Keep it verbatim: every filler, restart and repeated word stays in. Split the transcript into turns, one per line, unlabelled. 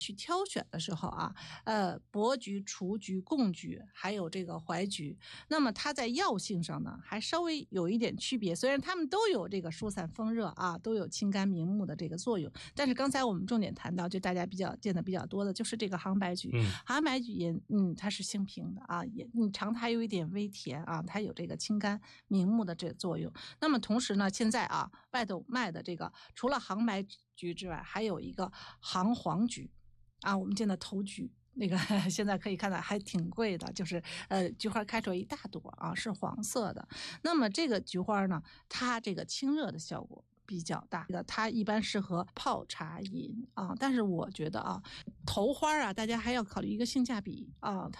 去挑选的时候啊，呃，伯菊、雏菊、贡菊，还有这个怀菊，那么它在药性上呢，还稍微有一点区别。虽然它们都有这个疏散风热啊，都有清肝明目的这个作用，但是刚才我们重点谈到，就大家比较见的比较多的，就是这个杭白菊。
嗯，
杭白菊也，嗯，它是性平的啊，也，你尝它有一点微甜啊，它有这个清肝明目的这个作用。那么同时呢，现在啊，外头卖的这个除了杭白菊之外，还有一个杭黄菊。啊，我们见的头菊那个现在可以看到还挺贵的，就是呃菊花开出来一大朵啊，是黄色的。那么这个菊花呢，它这个清热的效果比较大，它一般适合泡茶饮啊。但是我觉得啊，头花啊，大家还要考虑一个性价比啊，